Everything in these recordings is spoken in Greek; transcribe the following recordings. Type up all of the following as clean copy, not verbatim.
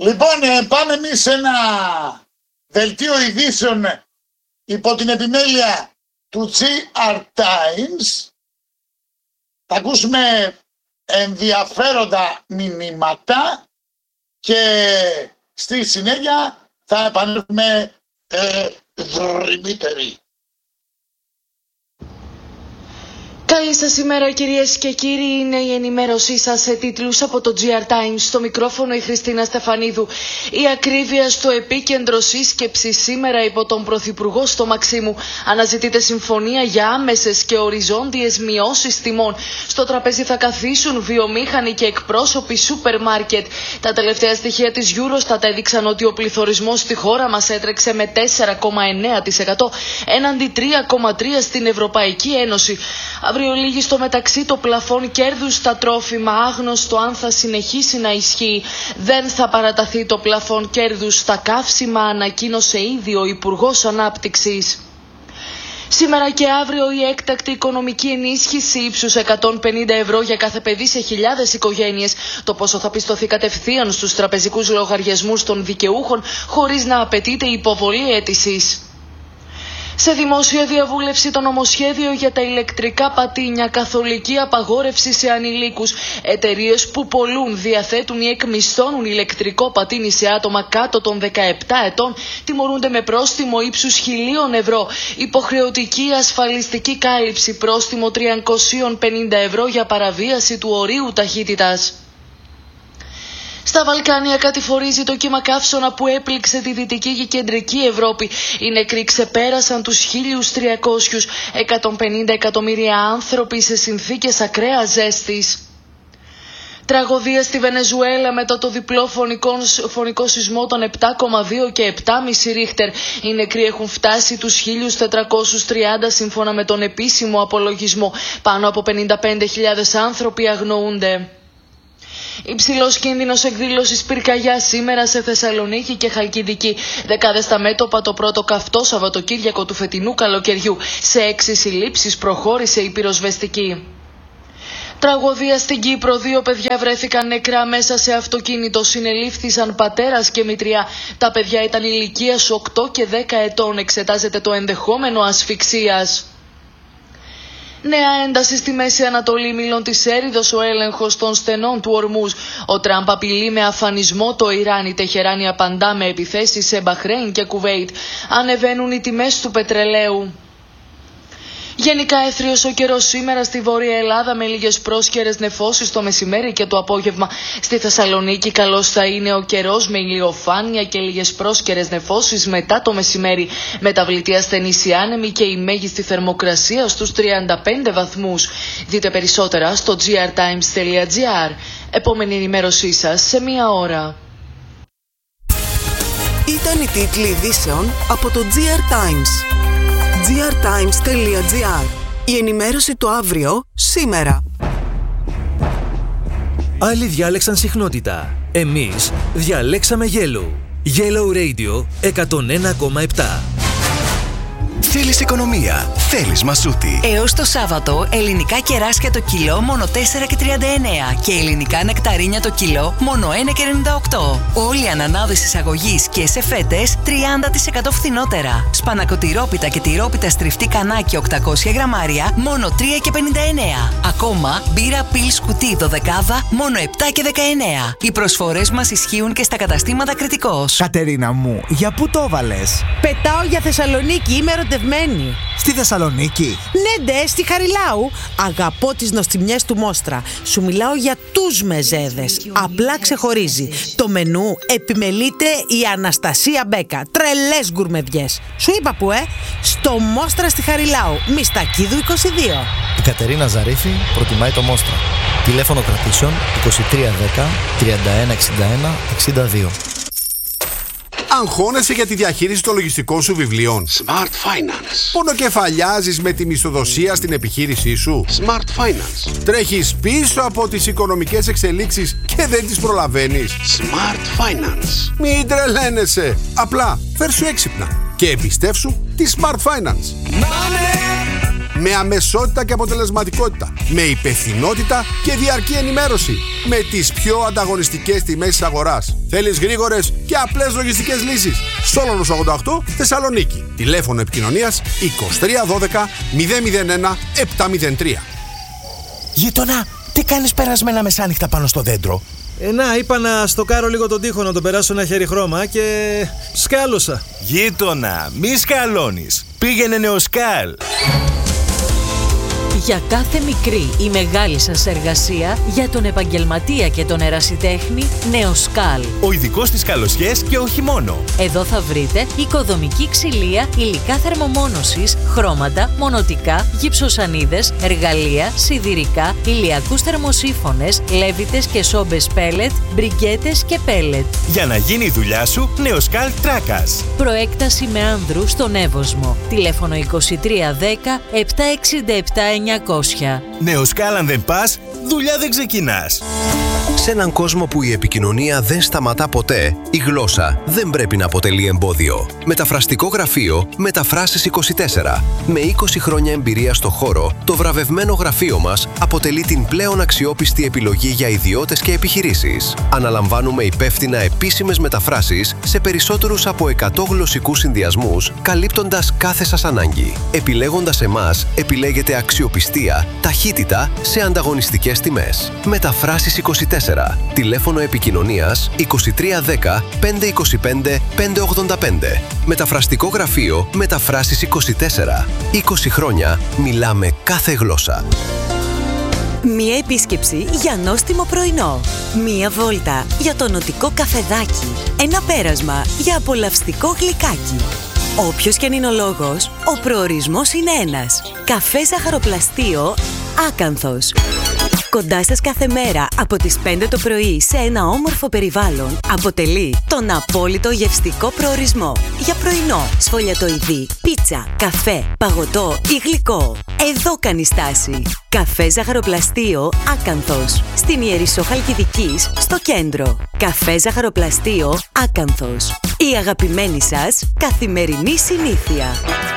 Λοιπόν, πάμε εμείς σε ένα δελτίο ειδήσεων υπό την επιμέλεια του GR Times. Θα ακούσουμε ενδιαφέροντα μηνύματα και στη συνέχεια θα επανέλθουμε δρυμύτεροι. Καλή σας ημέρα κυρίες και κύριοι, είναι η ενημέρωσή σας σε τίτλους από το GR Times. Στο μικρόφωνο η Χριστίνα Στεφανίδου. Η ακρίβεια στο επίκεντρο σύσκεψης σήμερα υπό τον Πρωθυπουργό στο Μαξίμου. Αναζητείται συμφωνία για άμεσες και οριζόντιες μειώσεις τιμών. Στο τραπέζι θα καθίσουν βιομήχανοι και εκπρόσωποι σούπερ μάρκετ. Τα τελευταία στοιχεία της Eurostat έδειξαν ότι ο πληθωρισμός στη χώρα μας έτρεξε με 4,9% έναντι 3,3% στην Ευρωπαϊκή Ένωση. Αύριο λήγει στο μεταξύ το πλαφόν κέρδους στα τρόφιμα, άγνωστο αν θα συνεχίσει να ισχύει. Δεν θα παραταθεί το πλαφόν κέρδους στα καύσιμα, ανακοίνωσε ήδη ο Υπουργός Ανάπτυξης. Σήμερα και αύριο η έκτακτη οικονομική ενίσχυση ύψους 150 ευρώ για κάθε παιδί σε χιλιάδες οικογένειες. Το ποσό θα πιστωθεί κατευθείαν στους τραπεζικούς λογαριασμούς των δικαιούχων χωρίς να απαιτείται υποβολή αίτησης. Σε δημόσια διαβούλευση το νομοσχέδιο για τα ηλεκτρικά πατίνια, καθολική απαγόρευση σε ανηλίκους. Εταιρείες που πωλούν, διαθέτουν ή εκμισθώνουν ηλεκτρικό πατίνι σε άτομα κάτω των 17 ετών τιμωρούνται με πρόστιμο ύψους 1.000 ευρώ. Υποχρεωτική ασφαλιστική κάλυψη, πρόστιμο 350 ευρώ για παραβίαση του ορίου ταχύτητας. Στα Βαλκάνια κατηφορίζει το κύμα καύσωνα που έπληξε τη Δυτική και Κεντρική Ευρώπη. Οι νεκροί ξεπέρασαν τους 1.300, 150 εκατομμύρια άνθρωποι σε συνθήκες ακραίας ζέστης. Τραγωδία στη Βενεζουέλα μετά το διπλό φωνικό σεισμό των 7,2 και 7,5 ρίχτερ. Οι νεκροί έχουν φτάσει τους 1.430 σύμφωνα με τον επίσημο απολογισμό. Πάνω από 55.000 άνθρωποι αγνοούνται. Υψηλός κίνδυνος εκδήλωσης πυρκαγιάς σήμερα σε Θεσσαλονίκη και Χαλκιδική. Δεκάδες στα μέτωπα το πρώτο καυτό Σαββατοκύριακο του φετινού καλοκαιριού. Σε 6 συλλήψεις προχώρησε η πυροσβεστική. Τραγωδία στην Κύπρο. 2 παιδιά βρέθηκαν νεκρά μέσα σε αυτοκίνητο. Συνελήφθησαν πατέρας και μητριά. Τα παιδιά ήταν ηλικίας 8 και 10 ετών. Εξετάζεται το ενδεχόμενο ασφυξίας. Νέα ένταση στη Μέση Ανατολή, μιλών της έρηδος ο έλεγχος των στενών του Ορμούζ. Ο Τραμπ απειλεί με αφανισμό το Ιράν. Η Τεχεράνη απαντά με επιθέσεις σε Μπαχρέιν και Κουβέιτ. Ανεβαίνουν οι τιμές του πετρελαίου. Γενικά έθριος ο καιρός σήμερα στη Βόρεια Ελλάδα με λίγες πρόσκαιρες νεφώσεις το μεσημέρι και το απόγευμα. Στη Θεσσαλονίκη καλός θα είναι ο καιρός με ηλιοφάνεια και λίγες πρόσκαιρες νεφώσεις μετά το μεσημέρι. Μεταβλητή ασθενής η άνεμη και η μέγιστη θερμοκρασία στους 35 βαθμούς. Δείτε περισσότερα στο grtimes.gr. Επόμενη ενημέρωσή σας σε 1 ώρα. Ήταν οι τίτλοι ειδήσεων από το GR Times. grtimes.gr. Η ενημέρωση το αύριο, σήμερα. Άλλοι διάλεξαν συχνότητα. Εμείς διαλέξαμε Yellow. Yellow Radio 101,7. Θέλεις οικονομία, θέλεις μασούτη. Έως το Σάββατο, ελληνικά κεράσια το κιλό μόνο 4,39 και ελληνικά νεκταρίνια το κιλό μόνο 1,98. Όλοι οι ανανάδες εισαγωγής και σε φέτες 30% φθηνότερα. Σπανακοτηρόπιτα και τυρόπιτα στριφτή κανάκι 800 γραμμάρια μόνο 3,59. Ακόμα μπύρα πιλς κουτί 12 μόνο 7,19. Οι προσφορές μας ισχύουν και στα καταστήματα Κρητικός. Κατερίνα μου, για πού το έβαλες? Πετάω για Θεσσαλονίκη, είμαι ερωτευμένη. Στη Θεσσαλονίκη? Ναι, ντε, στη Χαριλάου. Αγαπώ τις νοστιμιές του Μόστρα. Σου μιλάω για τους μεζέδες. Απλά ξεχωρίζει. Το μενού επιμελείται η Αναστασία Μπέκα. Τρελές γκουρμεδιές. Σου είπα που, στο Μόστρα στη Χαριλάου. Μιστακίδου 22. Η Κατερίνα Ζαρίφη προτιμάει το Μόστρα. Τηλέφωνο κρατήσεων 2310 3161 62. Αγχώνεσαι για τη διαχείριση των λογιστικών σου βιβλίων? Smart Finance. Πονοκεφαλιάζεις με τη μισθοδοσία στην επιχείρησή σου? Smart Finance. Τρέχεις πίσω από τις οικονομικές εξελίξεις και δεν τις προλαβαίνεις? Smart Finance. Μην τρελαίνεσαι. Απλά φέρ' σου έξυπνα και εμπιστεύσου τη Smart Finance. Με αμεσότητα και αποτελεσματικότητα. Με υπευθυνότητα και διαρκή ενημέρωση. Με τις πιο ανταγωνιστικές τιμές της αγοράς. Θέλεις γρήγορες και απλές λογιστικές λύσεις? Σόλωνος 88, Θεσσαλονίκη. Τηλέφωνο επικοινωνίας 2312 001 703. Γείτονα, τι κάνεις περασμένα μεσάνυχτα πάνω στο δέντρο? Να, είπα να στοκάρω λίγο τον τοίχο, να τον περάσω ένα χέρι χρώμα και σκάλωσα. Γείτονα, μη σκαλώνεις. Πήγαινε Νεοσκάλ. Για κάθε μικρή ή μεγάλη σας εργασία, για τον επαγγελματία και τον ερασιτέχνη, Νεοσκάλ. Ο ειδικός στις καλοσιές και όχι μόνο. Εδώ θα βρείτε οικοδομική ξυλία, υλικά θερμομόνωσης, χρώματα, μονοτικά, γυψοσανίδες, εργαλεία, σιδηρικά, ηλιακούς θερμοσύφωνες, λέβητες και σόμπες πέλετ, μπριγκέτες και πέλετ. Για να γίνει η δουλειά σου, Νεοσκάλ Τράκας. Προέκταση με άνδρου στον Εύωσμο. Τηλέφωνο 2310 767 900. Νεοσκάλ, αν δεν πας, δουλειά δεν ξεκινάς. Σε έναν κόσμο που η επικοινωνία δεν σταματά ποτέ, η γλώσσα δεν πρέπει να αποτελεί εμπόδιο. Μεταφραστικό γραφείο Μεταφράσεις 24. Με 20 χρόνια εμπειρία στο χώρο, το βραβευμένο γραφείο μας αποτελεί την πλέον αξιόπιστη επιλογή για ιδιώτες και επιχειρήσεις. Αναλαμβάνουμε υπεύθυνα επίσημες μεταφράσεις σε περισσότερους από 100 γλωσσικούς συνδυασμούς, καλύπτοντας κάθε σας ανάγκη. Επιλέγοντας εμάς, επιλέγετε αξιοπιστία, ταχύτητα σε ανταγωνιστικές τιμές. Μεταφράσεις 24. Τηλέφωνο επικοινωνίας 2310 525 585. Μεταφραστικό γραφείο Μεταφράσεις 24. 20 χρόνια μιλάμε κάθε γλώσσα. Μία επίσκεψη για νόστιμο πρωινό. Μία βόλτα για το νοτικό καφεδάκι. Ένα πέρασμα για απολαυστικό γλυκάκι. Όποιος και αν είναι ο λόγος, ο προορισμός είναι ένας. Καφέ ζαχαροπλαστείο Άκανθος. Κοντά σας κάθε μέρα από τις 5 το πρωί σε ένα όμορφο περιβάλλον αποτελεί τον απόλυτο γευστικό προορισμό για πρωινό, σφολιατοειδή, πίτσα, καφέ, παγωτό ή γλυκό. Εδώ κάνει στάση. Καφέ ζαχαροπλαστείο Άκανθος. Στην Ιερισσό Χαλκιδικής, στο κέντρο. Καφέ ζαχαροπλαστείο Άκανθος. Η αγαπημένη σας καθημερινή συνήθεια.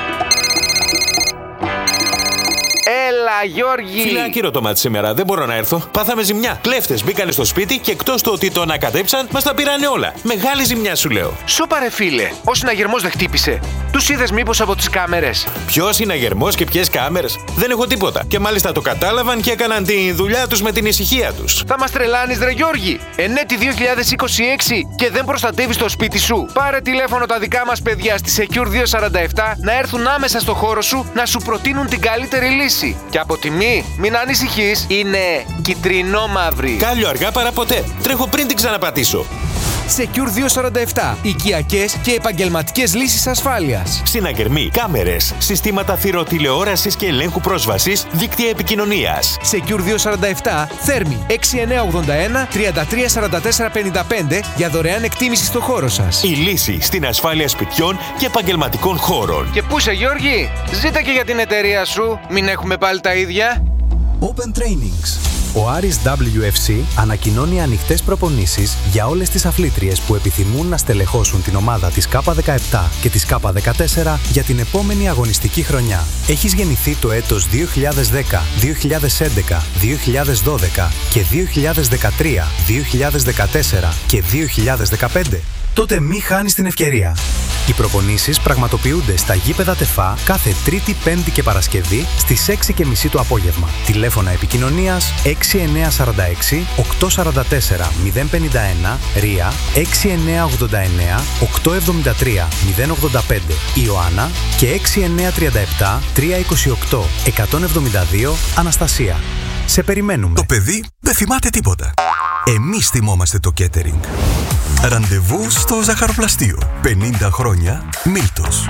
Έλα, Γιώργη! Φιλάκυρο το μάτι σήμερα, δεν μπορώ να έρθω. Πάθαμε ζημιά. Κλέφτες μπήκανε στο σπίτι και εκτός του ότι το ανακατέψαν, μας τα πήρανε όλα. Μεγάλη ζημιά σου λέω. Σώπα ρε φίλε, ο συναγερμός δεν χτύπησε. Τους είδες μήπως από τις κάμερες? Ποιος συναγερμός και ποιες κάμερες? Δεν έχω τίποτα. Και μάλιστα το κατάλαβαν και έκαναν τη δουλειά τους με την ησυχία τους. Θα μας τρελάνεις ρε Γιώργη! Ενέτη 2026 και δεν προστατεύεις το σπίτι σου. Πάρε τηλέφωνο τα δικά μας παιδιά στη Secure 247 να έρθουν άμεσα στο χώρο σου να σου προτείνουν την καλύτερη λύση. Και από τιμή, μην ανησυχείς, είναι κυτρινό-μαύρη. Κάλιο αργά παρά ποτέ. Τρέχω πριν την ξαναπατήσω. Secure 247. Οικιακές και επαγγελματικές λύσεις ασφάλειας. Συναγερμοί, κάμερες, συστήματα θηροτηλεόρασης και ελέγχου πρόσβασης, δίκτυα επικοινωνίας. Secure 247, Θέρμη 6981 3344 55 για δωρεάν εκτίμηση στο χώρο σας. Η λύση στην ασφάλεια σπιτιών και επαγγελματικών χώρων. Και πού είσαι Γιώργη? Ζήτα και για την εταιρεία σου. Μην έχουμε πάλι τα ίδια. Open Trainings. Ο Άρης WFC ανακοινώνει ανοιχτές προπονήσεις για όλες τις αθλήτριες που επιθυμούν να στελεχώσουν την ομάδα της K17 και της K14 για την επόμενη αγωνιστική χρονιά. Έχεις γεννηθεί το έτος 2010, 2011, 2012 και 2013, 2014 και 2015? Τότε μη χάνεις την ευκαιρία. Οι προπονήσεις πραγματοποιούνται στα γήπεδα ΤΕΦΑ κάθε Τρίτη, Πέμπτη και Παρασκευή στις 6:30 το απόγευμα. Τηλέφωνα επικοινωνίας 6946 844 051, Ρία 6989 873 085, Ιωάννα και 6937 328 172, Αναστασία. Σε περιμένουμε. Το παιδί δεν θυμάται τίποτα. Εμείς θυμόμαστε το catering. Ραντεβού στο ζαχαροπλαστείο. 50 χρόνια Μίλτος.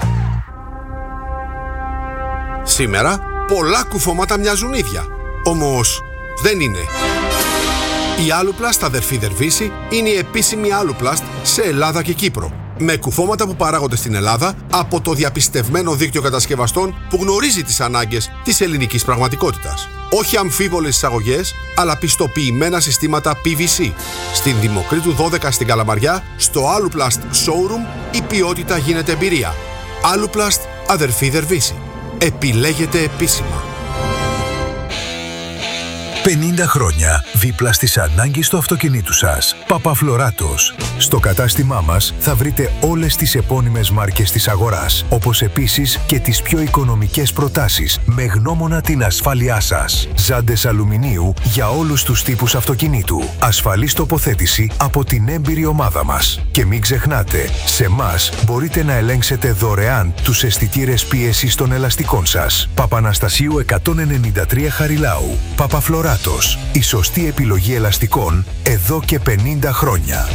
Σήμερα πολλά κουφώματα μοιάζουν ίδια. Όμως δεν είναι. Η Aluplast αδερφή Δερβίση είναι η επίσημη Aluplast σε Ελλάδα και Κύπρο. Με κουφώματα που παράγονται στην Ελλάδα από το διαπιστευμένο δίκτυο κατασκευαστών που γνωρίζει τις ανάγκες της ελληνικής πραγματικότητας. Όχι αμφίβολες εισαγωγές, αλλά πιστοποιημένα συστήματα PVC. Στην Δημοκρίτου 12 στην Καλαμαριά, στο Aluplast Showroom, η ποιότητα γίνεται εμπειρία. Aluplast αδερφή Δερβίση. Επιλέγεται επίσημα. 50 χρόνια δίπλα στις ανάγκες του αυτοκινήτου σας. Παπαφλωράτος. Στο κατάστημά μας θα βρείτε όλες τις επώνυμες μάρκες της αγοράς, όπως επίσης και τις πιο οικονομικές προτάσεις, με γνώμονα την ασφάλειά σας. Ζάντες αλουμινίου για όλους τους τύπους αυτοκινήτου. Ασφαλής τοποθέτηση από την έμπειρη ομάδα μας. Και μην ξεχνάτε, σε εμάς μπορείτε να ελέγξετε δωρεάν τους αισθητήρες πίεσης των ελαστικών σας. Παπαναστασίου 193 Χαριλάου. Παπαφλωράτος. Η σωστή επιλογή ελαστικών εδώ και 50 χρόνια.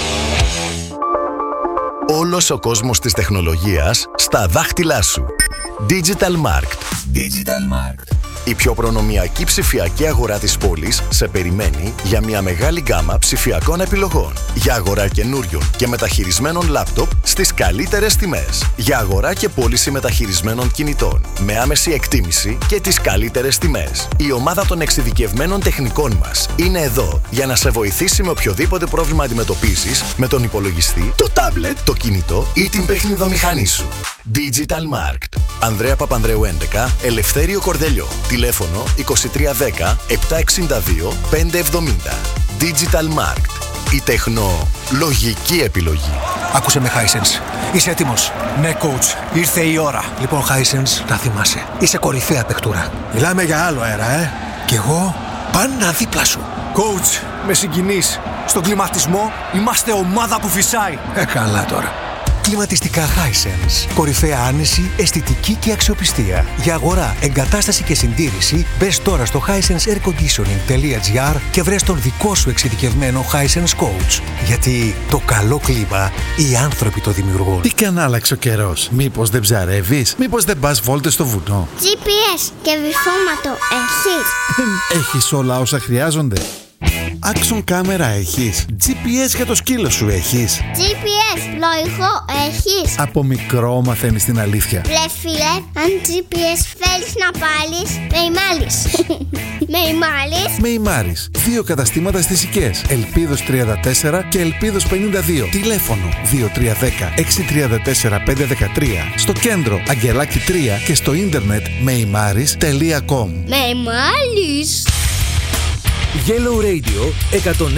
Όλος ο κόσμος της τεχνολογίας στα δάχτυλά σου. Digital Markt. Digital Markt. Η πιο προνομιακή ψηφιακή αγορά της πόλης σε περιμένει για μια μεγάλη γκάμα ψηφιακών επιλογών. Για αγορά καινούριων και μεταχειρισμένων λάπτοπ στις καλύτερες τιμές. Για αγορά και πώληση μεταχειρισμένων κινητών. Με άμεση εκτίμηση και τις καλύτερες τιμές. Η ομάδα των εξειδικευμένων τεχνικών μας είναι εδώ για να σε βοηθήσει με οποιοδήποτε πρόβλημα αντιμετωπίζεις με τον υπολογιστή, το τάμπλετ, το κινητό ή την παιχνιδομηχανή σου. Digital Markt. Ανδρέα Παπανδρέου 11, Ελευθέριο Κορδελιό. Τηλέφωνο 2310 762 570. Digital Markt. Η τεχνολογική επιλογή. Άκουσε με, Hisense. Είσαι έτοιμος? Ναι, coach. Ήρθε η ώρα. Λοιπόν, Hisense, να θυμάσαι. Είσαι κορυφαία παιχτούρα. Μιλάμε για άλλο αέρα, Κι εγώ πάντα δίπλα σου. Coach, με συγκινείς. Στον κλιματισμό είμαστε ομάδα που φυσάει. Καλά τώρα. Κλιματιστικά Hisense. Κορυφαία άνεση, αισθητική και αξιοπιστία. Για αγορά, εγκατάσταση και συντήρηση, μπες τώρα στο hisenseairconditioning.gr και βρες τον δικό σου εξειδικευμένο Hisense Coach. Γιατί το καλό κλίμα, οι άνθρωποι το δημιουργούν. Τι καν άλλαξε ο καιρός? Μήπως δεν ψαρεύεις? Μήπως δεν πας βόλτες στο βουνό? GPS και βυθόματο έχεις? Έχεις όλα όσα χρειάζονται? Άξον κάμερα έχεις? GPS για το σκύλο σου έχεις? GPS πλοηγό έχεις? Από μικρό μαθαίνεις την αλήθεια. Ρε φίλε, αν GPS θέλεις να πάρεις, με ημάλεις. Με ημάλεις? Με ημάρεις. 2 καταστήματα στις Οικές. Ελπίδος 34 και Ελπίδος 52. Τηλέφωνο 2310 634 513. Στο κέντρο Αγγελάκη 3 και στο ίντερνετ meimaris.com. Με ημάλεις. Yellow Radio 100.